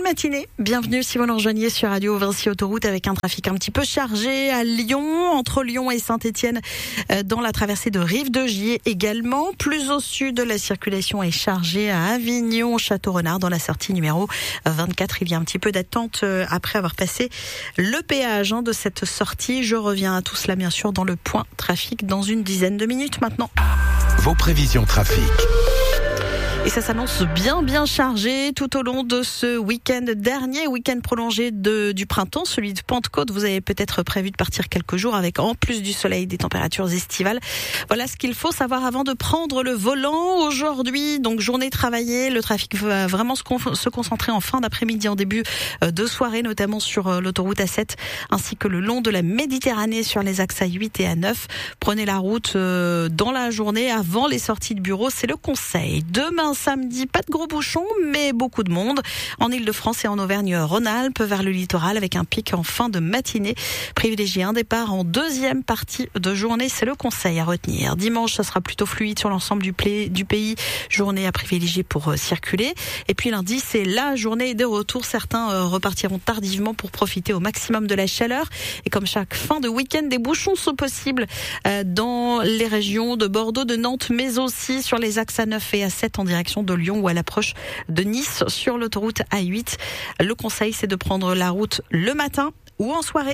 Bonne matinée, bienvenue si vous nous rejoignez sur Radio Vinci Autoroute avec un trafic un petit peu chargé à Lyon, entre Lyon et Saint-Étienne, dans la traversée de Rive-de-Gier également. Plus au sud, la circulation est chargée à Avignon, Château-Renard, dans la sortie numéro 24. Il y a un petit peu d'attente après avoir passé le péage de cette sortie. Je reviens à tout cela bien sûr dans le point trafic dans une dizaine de minutes maintenant. Vos prévisions trafic. Et ça s'annonce bien chargé tout au long de ce dernier week-end prolongé du printemps, celui de Pentecôte. Vous avez peut-être prévu de partir quelques jours avec, en plus du soleil, des températures estivales. Voilà ce qu'il faut savoir avant de prendre le volant. Aujourd'hui, donc journée travaillée, le trafic va vraiment se concentrer en fin d'après-midi, en début de soirée, notamment sur l'autoroute A7, ainsi que le long de la Méditerranée sur les axes A8 et A9. Prenez la route dans la journée avant les sorties de bureau, c'est le conseil. Demain, samedi, pas de gros bouchons, mais beaucoup de monde en Ile-de-France et en Auvergne-Rhône-Alpes vers le littoral avec un pic en fin de matinée. Privilégiez un départ en deuxième partie de journée, c'est le conseil à retenir. Dimanche, ça sera plutôt fluide sur l'ensemble du pays, journée à privilégier pour circuler. Et puis lundi, c'est la journée des retours. Certains repartiront tardivement pour profiter au maximum de la chaleur. Et comme chaque fin de week-end, des bouchons sont possibles dans les régions de Bordeaux, de Nantes, mais aussi sur les axes A9 et A7 en direction de Lyon ou à l'approche de Nice sur l'autoroute A8. Le conseil, c'est de prendre la route le matin ou en soirée.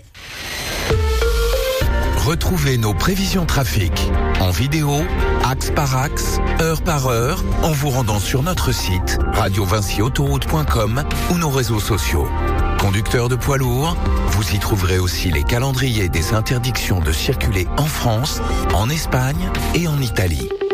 Retrouvez nos prévisions trafic en vidéo, axe par axe, heure par heure, en vous rendant sur notre site radiovinciautoroute.com ou nos réseaux sociaux. Conducteurs de poids lourds, vous y trouverez aussi les calendriers des interdictions de circuler en France, en Espagne et en Italie.